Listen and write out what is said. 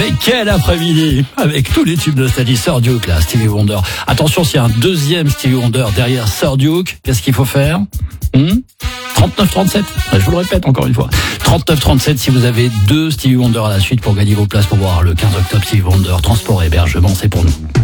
Mais quel après-midi avec tous les tubes de Sir Duke là, Stevie Wonder. Attention, s'il y a un deuxième Stevie Wonder derrière Sir Duke, qu'est-ce qu'il faut faire 39-37, je vous le répète encore une fois. 39-37 si vous avez deux Stevie Wonder à la suite pour gagner vos places pour voir le 15 octobre Stevie Wonder. Transport et hébergement, c'est pour nous.